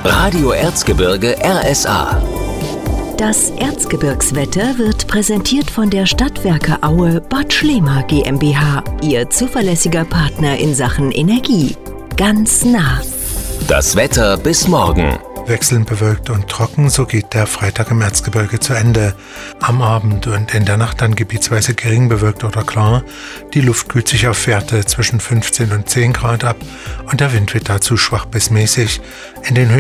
Radio Erzgebirge RSA. Das Erzgebirgswetter wird präsentiert von der Stadtwerke Aue Bad Schlema GmbH, Ihr zuverlässiger Partner in Sachen Energie. Ganz nah. Das Wetter bis morgen. Wechselnd bewölkt und trocken, so geht der Freitag im Erzgebirge zu Ende. Am Abend und in der Nacht dann gebietsweise gering bewölkt oder klar. Die Luft kühlt sich auf Werte zwischen 15 und 10 Grad ab und der Wind wird dazu schwach bis mäßig. In den